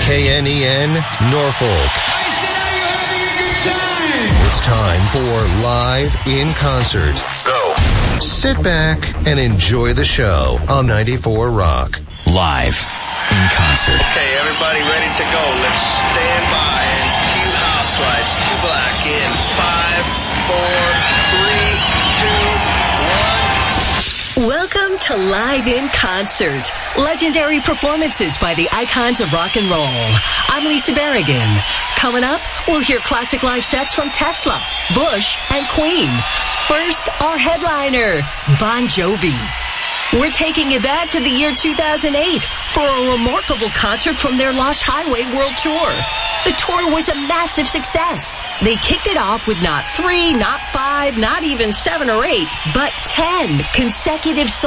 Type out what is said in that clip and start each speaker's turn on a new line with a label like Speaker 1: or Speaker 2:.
Speaker 1: KNEN, Norfolk.
Speaker 2: I said, are you having a good time?
Speaker 1: It's time for Live in Concert. Go. Sit back and enjoy the show on 94 Rock.
Speaker 3: Live in concert.
Speaker 4: Okay, everybody ready to go. Let's stand by and cue house lights. 2 black in 5, 4, 3, 2, 1.
Speaker 5: Welcome to Live in Concert. Legendary performances by the icons of rock and roll. I'm Lisa Berrigan. Coming up, we'll hear classic live sets from Tesla, Bush, and Queen. First, our headliner, Bon Jovi. We're taking you back to the year 2008 for a remarkable concert from their Lost Highway World Tour. The tour was a massive success. They kicked it off with not 3, not 5, not even 7 or 8, but 10 consecutive